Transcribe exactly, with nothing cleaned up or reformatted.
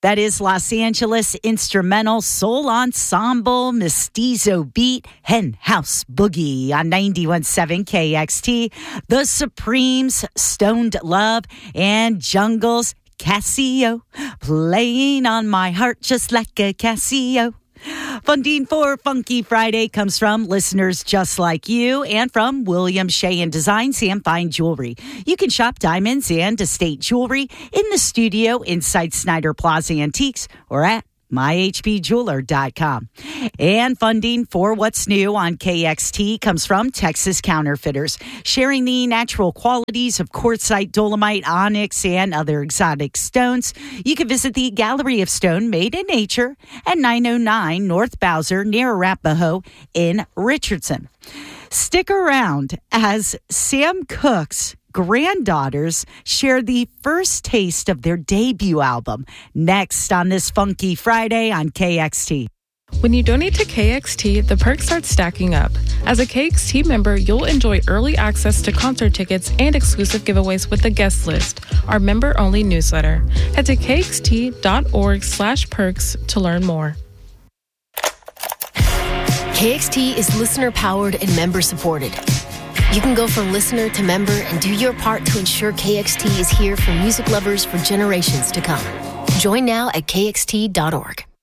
That is Los Angeles Instrumental Soul Ensemble, Mestizo Beat, Hen House Boogie on ninety-one point seven K X T. The Supremes, Stoned Love, and Jungle's Casio, playing on my heart just like a Casio. Funding for Funky Friday comes from listeners just like you and from William Shea and Designs and Fine Jewelry. You can shop diamonds and estate jewelry in the studio inside Snyder Plaza Antiques or at my h b jeweler dot com. And funding for What's New on K X T comes from Texas Counterfeiters, sharing the natural qualities of quartzite, dolomite, onyx, and other exotic stones. You can visit the Gallery of Stone Made in Nature at nine oh nine North Bowser near Arapahoe in Richardson. Stick around as Sam Cooke's granddaughters share the first taste of their debut album next on this Funky Friday on K X T. When you donate to K X T, the perks start stacking up. As a K X T member, you'll enjoy early access to concert tickets and exclusive giveaways with the guest list, our member-only newsletter. Head to kxt.org slash perks to learn more. K X T is listener-powered and member-supported. You can go from listener to member and do your part to ensure K X T is here for music lovers for generations to come. Join now at k x t dot org.